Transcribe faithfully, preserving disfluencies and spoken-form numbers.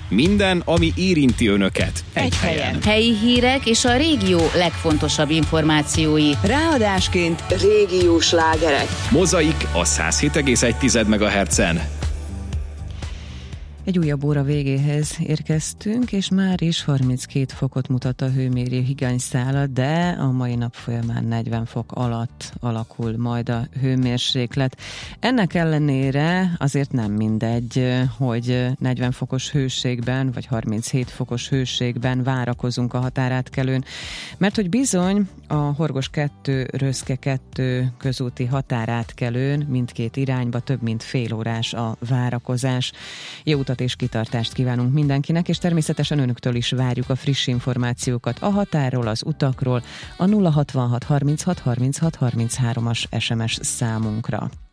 Minden, ami érinti önöket. Egy, Egy helyen. helyen. Helyi hírek és a régió legfontosabb információi. Ráadásként régiós slágerek. Mozaik a száz hét egész egy megahertzen. Egy újabb óra végéhez érkeztünk, és már is harminckét fokot mutat a hőmérő higanyszála, de a mai nap folyamán negyven fok alatt alakul majd a hőmérséklet. Ennek ellenére azért nem mindegy, hogy negyven fokos hőségben, vagy harminchét fokos hőségben várakozunk a határátkelőn, mert hogy bizony a Horgos kettő, Röszke kettő közúti határátkelőn mindkét irányba több mint fél órás a várakozás. Jó utat és kitartást kívánunk mindenkinek, és természetesen önöktől is várjuk a friss információkat a határról, az utakról, a nulla hatvanhat harminchat harminchat harminchárom-as es em es számunkra.